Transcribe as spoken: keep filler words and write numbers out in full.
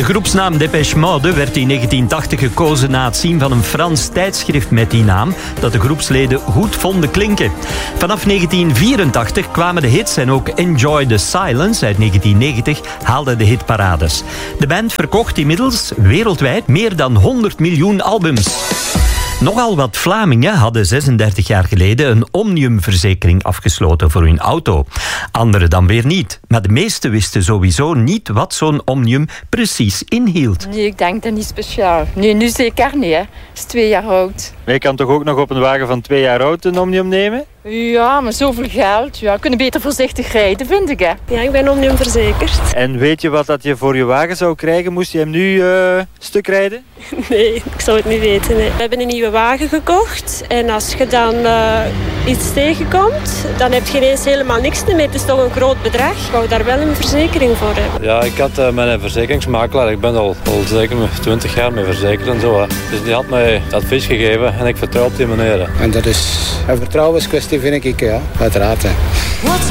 De groepsnaam Depeche Mode werd in negentien tachtig gekozen na het zien van een Frans tijdschrift met die naam, dat de groepsleden goed vonden klinken. Vanaf negentien vierentachtig kwamen de hits en ook Enjoy the Silence uit negentien negentig haalde de hitparades. De band verkocht inmiddels wereldwijd meer dan honderd miljoen albums. Nogal wat Vlamingen hadden zesendertig jaar geleden een Omnium-verzekering afgesloten voor hun auto. Anderen dan weer niet. Maar de meesten wisten sowieso niet wat zo'n Omnium precies inhield. Nee, ik denk dat niet speciaal. Nee, nu zeker niet. Hè. Het is twee jaar oud. Maar je kan toch ook nog op een wagen van twee jaar oud een Omnium nemen? Ja, maar zoveel geld. Ja, we kunnen beter voorzichtig rijden, vind ik. Hè. Ja, ik ben Omnium verzekerd. En weet je wat dat je voor je wagen zou krijgen? Moest je hem nu uh, stuk rijden? Nee, ik zou het niet weten. Nee. We hebben een nieuwe wagen gekocht. En als je dan uh, iets tegenkomt, dan heb je ineens helemaal niks meer. Het is toch een groot bedrag. Ik wou daar wel een verzekering voor hebben. Ja, ik had uh, mijn verzekeringsmakelaar. Ik ben al, al zeker twintig jaar mee verzekerd en zo. Hè. Dus die had mij advies gegeven en ik vertrouw op die meneer. En dat is een vertrouwenskwestie, vind ik, ja. Uiteraard. Hè.